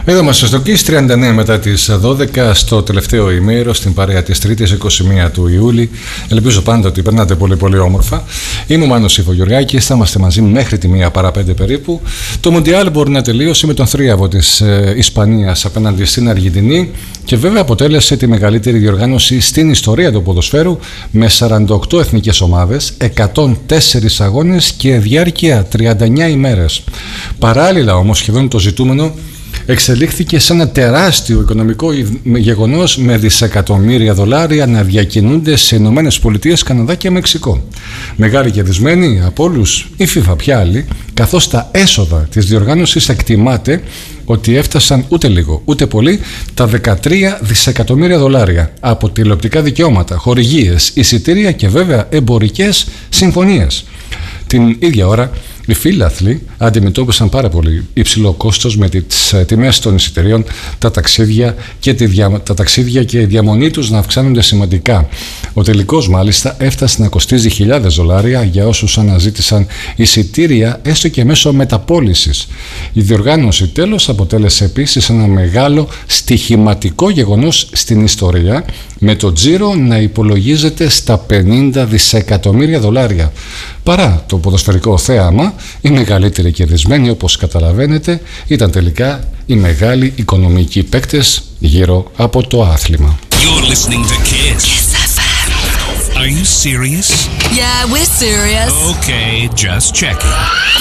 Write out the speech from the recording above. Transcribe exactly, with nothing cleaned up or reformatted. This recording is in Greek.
Εδώ είμαστε στο Kiss, τριάντα εννέα μετά τις δώδεκα, στο τελευταίο ημέρο, στην παρέα της Τρίτης, είκοσι μία του Ιούλη. Ελπίζω πάντα ότι περνάτε πολύ πολύ όμορφα. Είμαι ο Μάνος Ιφογεωργάκης, θα είμαστε μαζί μέχρι τη μία παρά πέντε περίπου. Το Μουντιάλ μπορεί να τελείωσε με τον θρίαβο της ε, Ισπανίας απέναντι στην Αργεντινή και βέβαια αποτέλεσε τη μεγαλύτερη διοργάνωση στην ιστορία του ποδοσφαίρου με σαράντα οκτώ εθνικές ομάδες, εκατόν τέσσερις αγώνες και διάρκεια τριάντα εννέα ημέρες. Παράλληλα όμως, σχεδόν το ζητούμενο εξελίχθηκε σε ένα τεράστιο οικονομικό γεγονός με δισεκατομμύρια δολάρια να διακινούνται σε Ηνωμένες Πολιτείες, Καναδά και Μεξικό. Μεγάλη κερδισμένη από όλους η FIFA πια άλλη, καθώς τα έσοδα της διοργάνωσης εκτιμάται ότι έφτασαν ούτε λίγο ούτε πολύ τα δεκατρία δισεκατομμύρια δολάρια από τηλεοπτικά δικαιώματα, χορηγίες, εισιτήρια και βέβαια εμπορικές συμφωνίες. Την ίδια ώρα οι φίλαθλοι αντιμετώπισαν πάρα πολύ υψηλό κόστος με τις τιμές των εισιτηρίων, τα ταξίδια και, τη δια... τα ταξίδια και η διαμονή τους να αυξάνονται σημαντικά. Ο τελικός μάλιστα έφτασε να κοστίζει χιλιάδες δολάρια για όσους αναζήτησαν εισιτήρια έστω και μέσω μεταπώλησης. Η διοργάνωση τέλος αποτέλεσε επίσης ένα μεγάλο στοιχηματικό γεγονός στην ιστορία, με το τζίρο να υπολογίζεται στα πενήντα δισεκατομμύρια δολάρια. Παρά το ποδοσφαιρικό θέαμα, οι μεγαλύτεροι κερδισμένοι, όπως καταλαβαίνετε, ήταν τελικά οι μεγάλοι οικονομικοί παίκτες γύρω από το άθλημα. You're listening to Kiss. Kiss εφ εμ. Are you serious? Yeah, we're serious. Okay, just checking.